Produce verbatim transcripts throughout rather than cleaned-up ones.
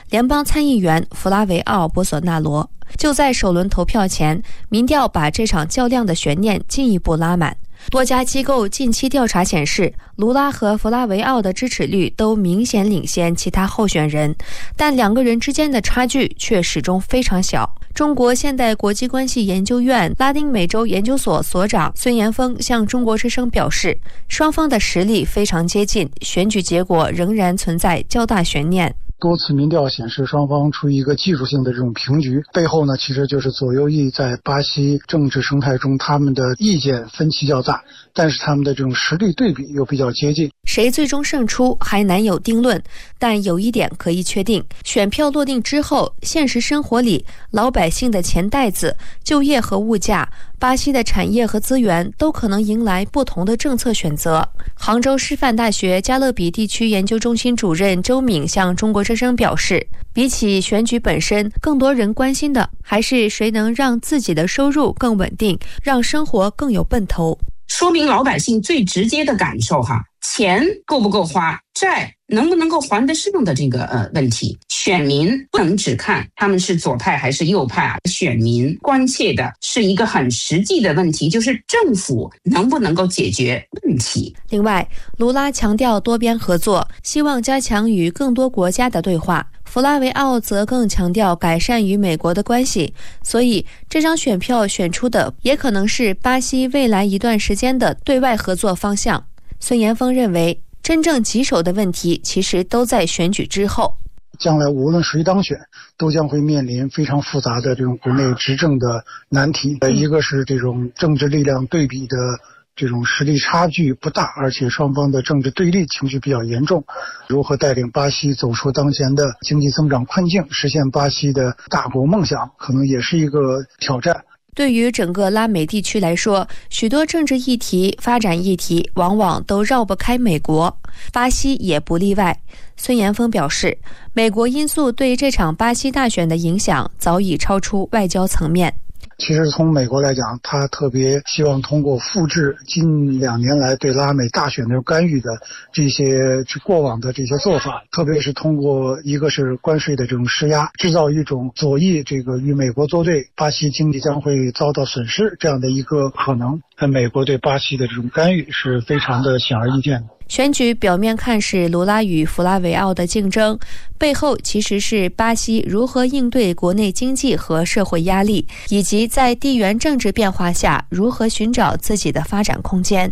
联邦参议员弗拉维奥·博索纳罗。就在首轮投票前，民调把这场较量的悬念进一步拉满。多家机构近期调查显示，卢拉和弗拉维奥的支持率都明显领先其他候选人，但两个人之间的差距却始终非常小。中国现代国际关系研究院拉丁美洲研究所所长孙延峰向中国之声表示，双方的实力非常接近，选举结果仍然存在较大悬念。 多次民调显示双方处于一个技术性的这种平局，背后呢其实就是左右翼在巴西政治生态中他们的意见分歧较大，但是他们的这种实力对比又比较接近。 谁最终胜出还难有定论，但有一点可以确定，选票落定之后，现实生活里老百姓的钱袋子、就业和物价、巴西的产业和资源都可能迎来不同的政策选择。杭州师范大学加勒比地区研究中心主任周敏向中国之声表示，比起选举本身，更多人关心的还是谁能让自己的收入更稳定，让生活更有奔头。 说明老百姓最直接的感受哈，钱够不够花，债能不能够还得上的这个呃问题。选民不能只看他们是左派还是右派啊，选民关切的是一个很实际的问题，就是政府能不能够解决问题。 另外，卢拉强调多边合作，希望加强与更多国家的对话。弗拉维奥则更强调改善与美国的关系，所以这张选票选出的也可能是巴西未来一段时间的对外合作方向。孙延峰认为，真正棘手的问题其实都在选举之后。 将来无论谁当选，都将会面临非常复杂的这种国内执政的难题。一个是这种政治力量对比的这种实力差距不大，而且双方的政治对立情绪比较严重，如何带领巴西走出当前的经济增长困境，实现巴西的大国梦想，可能也是一个挑战。 对于整个拉美地区来说，许多政治议题、发展议题往往都绕不开美国，巴西也不例外。孙延峰表示，美国因素对这场巴西大选的影响早已超出外交层面。 其实从美国来讲，他特别希望通过复制近两年来对拉美大选的干预的这些过往的这些做法，特别是通过一个是关税的这种施压，制造一种左翼这个与美国作对，巴西经济将会遭到损失这样的一个可能。美国对巴西的这种干预是非常的显而易见的。 选举表面看是卢拉与弗拉维奥的竞争，背后其实是巴西如何应对国内经济和社会压力，以及在地缘政治变化下如何寻找自己的发展空间。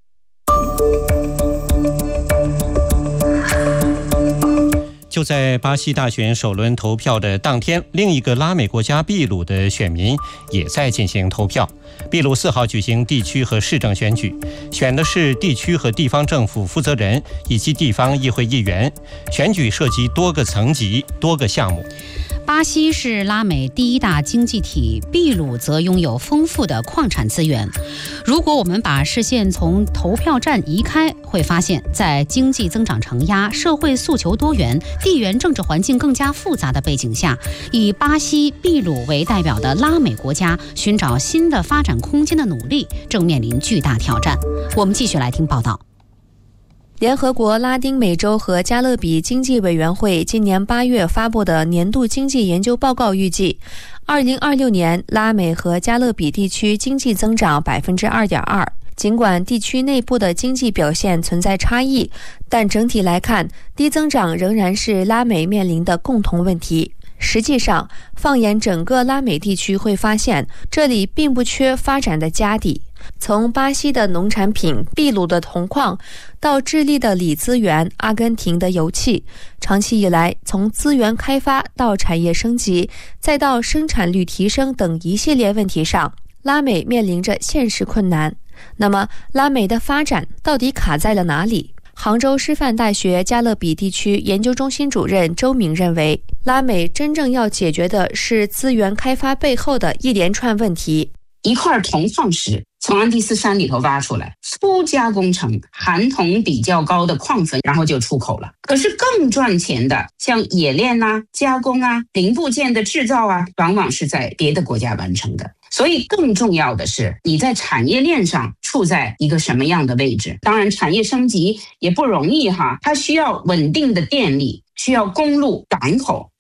就在巴西大选首轮投票的当天，另一个拉美国家秘鲁的选民也在进行投票。秘鲁四号举行地区和市政选举，选的是地区和地方政府负责人以及地方议会议员。选举涉及多个层级、多个项目。 巴西是拉美第一大经济体，秘鲁则拥有丰富的矿产资源。如果我们把视线从投票站移开，会发现在经济增长承压、社会诉求多元、地缘政治环境更加复杂的背景下，以巴西、秘鲁为代表的拉美国家寻找新的发展空间的努力正面临巨大挑战。我们继续来听报道。 联合国拉丁美洲和加勒比经济委员会今年八月发布的年度经济研究报告预计，二零二六年拉美和加勒比地区经济增长 百分之二点二。尽管地区内部的经济表现存在差异，但整体来看，低增长仍然是拉美面临的共同问题。实际上，放眼整个拉美地区，会发现这里并不缺发展的家底。从巴西的农产品、秘鲁的铜矿，到智利的锂资源、阿根廷的油气，长期以来，从资源开发到产业升级，再到生产率提升等一系列问题上，拉美面临着现实困难。那么，拉美的发展到底卡在了哪里？杭州师范大学加勒比地区研究中心主任周明认为，拉美真正要解决的是资源开发背后的一连串问题。 一块铜矿石从安第斯山里头挖出来，粗加工成含铜比较高的矿粉，然后就出口了。可是更赚钱的，像冶炼啊、加工啊、零部件的制造啊，往往是在别的国家完成的。所以更重要的是，你在产业链上处在一个什么样的位置。当然产业升级也不容易哈，它需要稳定的电力，需要公路、港口，